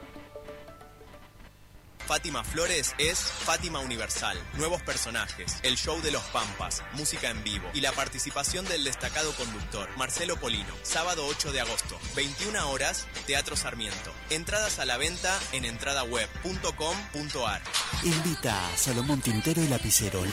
Fátima Flores es Fátima Universal, nuevos personajes, el show de los Pampas, música en vivo y la participación del destacado conductor Marcelo Polino. Sábado 8 de agosto, 21 horas, Teatro Sarmiento. Entradas a la venta en entradaweb.com.ar. Invita a Salomón Tintero y Lapicero.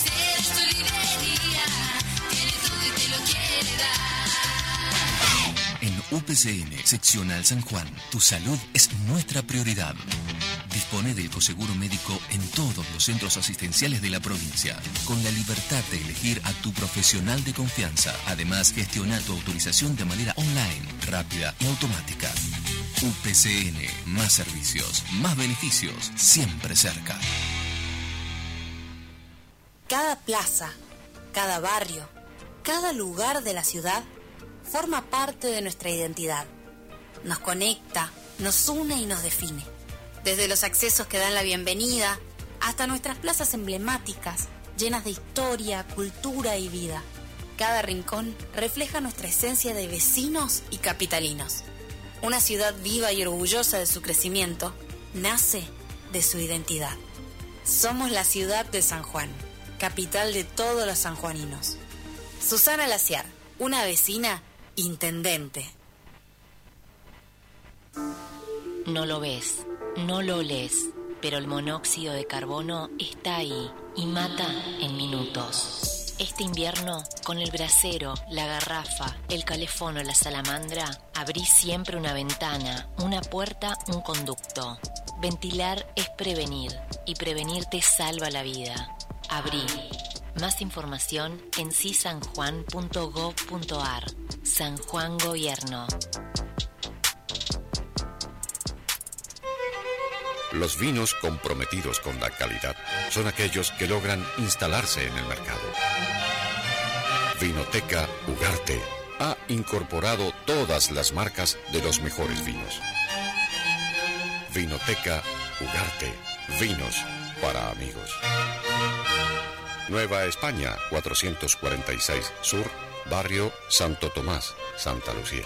En UPCN, seccional San Juan, tu salud es nuestra prioridad. Dispone del coseguro médico en todos los centros asistenciales de la provincia, con la libertad de elegir a tu profesional de confianza. Además, gestiona tu autorización de manera online, rápida y automática. UPCN, más servicios, más beneficios, siempre cerca. Cada plaza, cada barrio, cada lugar de la ciudad forma parte de nuestra identidad. Nos conecta, nos une y nos define. Desde los accesos que dan la bienvenida hasta nuestras plazas emblemáticas, llenas de historia, cultura y vida. Cada rincón refleja nuestra esencia de vecinos y capitalinos. Una ciudad viva y orgullosa de su crecimiento nace de su identidad. Somos la ciudad de San Juan, capital de todos los sanjuaninos. Susana Laciar, una vecina intendente. No lo ves, no lo olés, pero el monóxido de carbono está ahí y mata en minutos. Este invierno, con el brasero, la garrafa, el calefón o la salamandra, abrí siempre una ventana, una puerta, un conducto. Ventilar es prevenir, y prevenir te salva la vida. Abrí. Más información en cisanjuan.gov.ar. San Juan Gobierno. Los vinos comprometidos con la calidad son aquellos que logran instalarse en el mercado. Vinoteca Ugarte ha incorporado todas las marcas de los mejores vinos. Vinoteca Ugarte, vinos para amigos. Nueva España, 446 Sur, barrio Santo Tomás, Santa Lucía.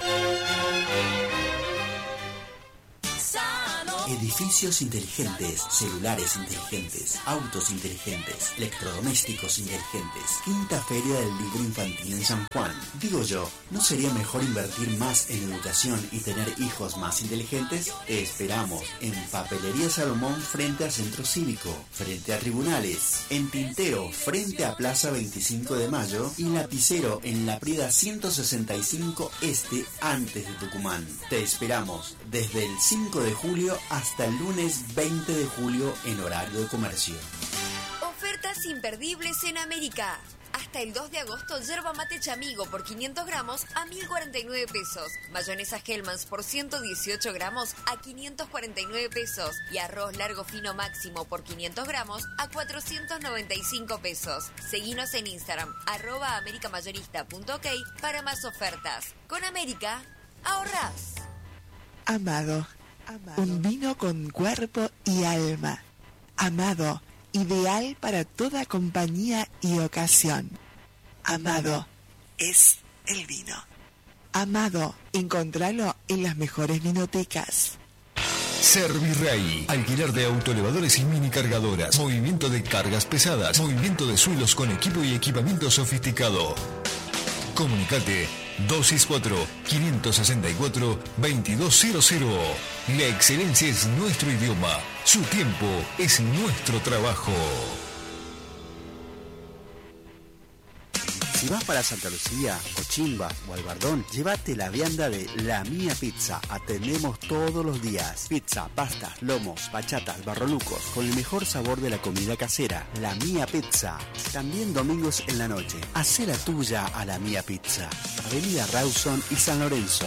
Edificios inteligentes, celulares inteligentes, autos inteligentes, electrodomésticos inteligentes. Quinta Feria del Libro Infantil en San Juan. Digo yo, ¿no sería mejor invertir más en educación y tener hijos más inteligentes? Te esperamos en Papelería Salomón frente al Centro Cívico, frente a Tribunales, en Tintero frente a Plaza 25 de Mayo y Lapicero en La Prida 165 Este antes de Tucumán. Te esperamos desde el 5 de julio hasta el lunes 20 de julio en horario de comercio. Ofertas imperdibles en América. Hasta el 2 de agosto, yerba mate Chamigo por 500 gramos a 1.049 pesos. Mayonesa Hellmann's por 118 gramos a 549 pesos. Y arroz largo fino máximo por 500 gramos a 495 pesos. Seguinos en Instagram, @americamayorista.ok para más ofertas. Con América, ahorrás. Amado, un vino con cuerpo y alma. Amado, ideal para toda compañía y ocasión. Amado, es el vino. Amado, encontralo en las mejores vinotecas. Servirrey, alquiler de autoelevadores y mini cargadoras, movimiento de cargas pesadas, movimiento de suelos con equipo y equipamiento sofisticado. Comunicate 264-564-2200. La excelencia es nuestro idioma. Su tiempo es nuestro trabajo. Si vas para Santa Lucía, Cochimba o Albardón, llévate la vianda de La Mía Pizza. Atendemos todos los días. Pizza, pastas, lomos, bachatas, barrolucos, con el mejor sabor de la comida casera. La Mía Pizza. También domingos en la noche. Hacé la tuya a La Mía Pizza. Avenida Rawson y San Lorenzo.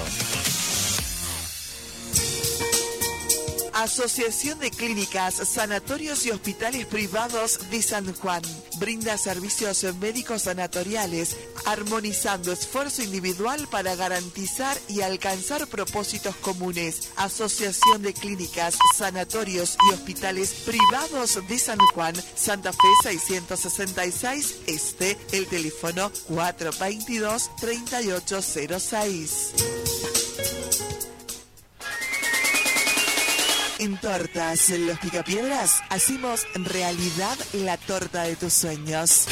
Asociación de Clínicas, Sanatorios y Hospitales Privados de San Juan. Brinda servicios médicos sanatoriales, armonizando esfuerzo individual para garantizar y alcanzar propósitos comunes. Asociación de Clínicas, Sanatorios y Hospitales Privados de San Juan, Santa Fe 666 Este, el teléfono 422-3806. En Tortas Los Picapiedras hacemos realidad la torta de tus sueños.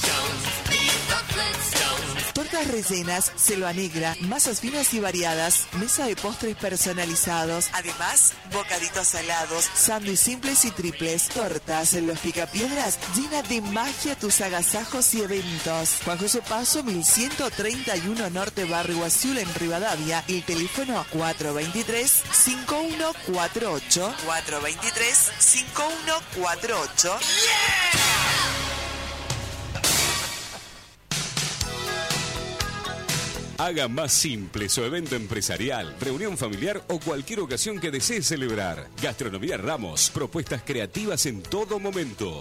Tortas rellenas, selva negra, masas finas y variadas, mesa de postres personalizados, además bocaditos salados, sándwiches simples y triples. Tortas Los Picapiedras llena de magia tus agasajos y eventos. Juan José Paso 1131 Norte, Barrio Guasiul en Rivadavia. El teléfono 423-5148. 423-5148. Haga más simple su evento empresarial, reunión familiar o cualquier ocasión que desee celebrar. Gastronomía Ramos, propuestas creativas en todo momento.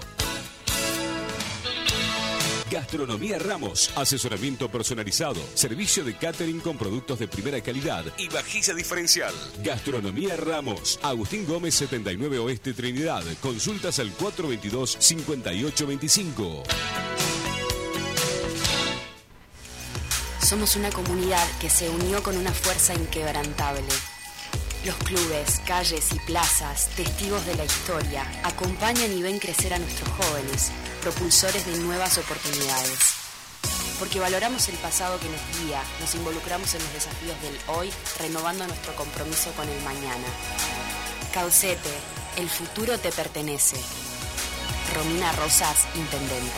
Gastronomía Ramos, asesoramiento personalizado, servicio de catering con productos de primera calidad y vajilla diferencial. Gastronomía Ramos, Agustín Gómez 79 Oeste Trinidad, consultas al 422-5825. Somos una comunidad que se unió con una fuerza inquebrantable. Los clubes, calles y plazas, testigos de la historia, acompañan y ven crecer a nuestros jóvenes, propulsores de nuevas oportunidades. Porque valoramos el pasado que nos guía, nos involucramos en los desafíos del hoy, renovando nuestro compromiso con el mañana. Caucete, el futuro te pertenece. Romina Rosas, Intendenta.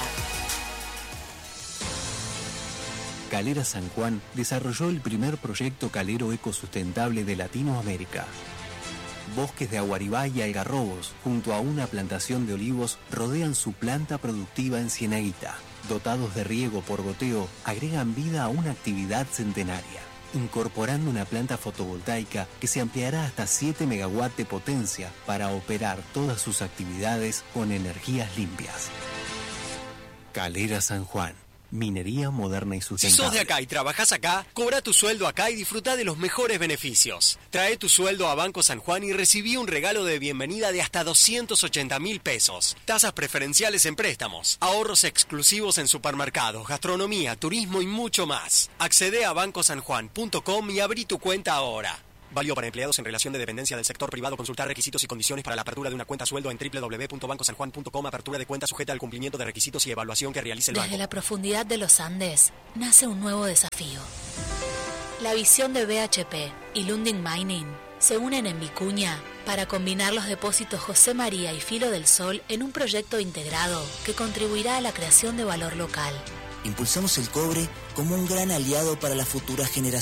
Calera San Juan desarrolló el primer proyecto calero ecosustentable de Latinoamérica. Bosques de aguaribá y algarrobos, junto a una plantación de olivos, rodean su planta productiva en Cienaguita. Dotados de riego por goteo, agregan vida a una actividad centenaria, incorporando una planta fotovoltaica que se ampliará hasta 7 megawatts de potencia para operar todas sus actividades con energías limpias. Calera San Juan. Minería moderna y Si sustentable. sos de acá y trabajás acá, cobra tu sueldo acá y disfruta de los mejores beneficios. Trae tu sueldo a Banco San Juan y recibí un regalo de bienvenida de hasta 280.000 pesos. Tasas preferenciales en préstamos, ahorros exclusivos en supermercados, gastronomía, turismo y mucho más. Accede a bancosanjuan.com y abrí tu cuenta ahora. Válido para empleados en relación de dependencia del sector privado. Consultar requisitos y condiciones para la apertura de una cuenta sueldo en www.bancosanjuan.com. Apertura de cuenta sujeta al cumplimiento de requisitos y evaluación que realice el banco. Desde la profundidad de los Andes nace un nuevo desafío. La visión de BHP y Lundin Mining se unen en Vicuña para combinar los depósitos José María y Filo del Sol en un proyecto integrado que contribuirá a la creación de valor local. Impulsamos el cobre como un gran aliado para las futuras generaciones.